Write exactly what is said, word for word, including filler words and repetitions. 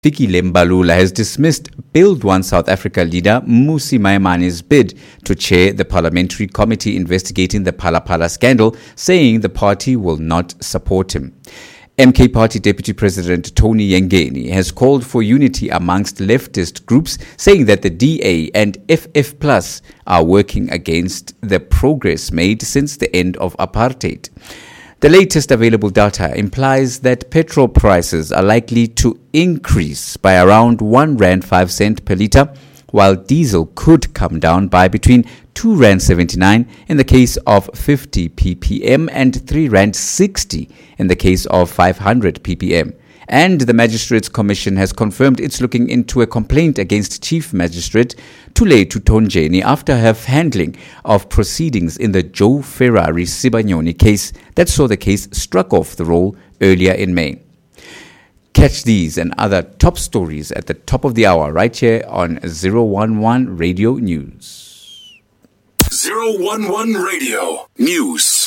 Fikile Mbalula has dismissed Build One South Africa leader Mmusi Maimani's bid to chair the parliamentary committee investigating the Phala Phala scandal, saying the party will not support him. M K Party Deputy President Tony Yengeni has called for unity amongst leftist groups, saying that the D A and F F Plus are working against the progress made since the end of apartheid. The latest available data implies that petrol prices are likely to increase by around one rand five cent per litre, while diesel could come down by between two rand seventy-nine in the case of fifty p p m and three rand sixty in the case of five hundred p p m. And the Magistrates Commission has confirmed it's looking into a complaint against Chief Magistrate Thuletu Thonjeni after her handling of proceedings in the Joe Ferrari Sibanyoni case that saw the case struck off the roll earlier in May. Catch these and other top stories at the top of the hour right here on zero one one Radio News. zero one one Radio News.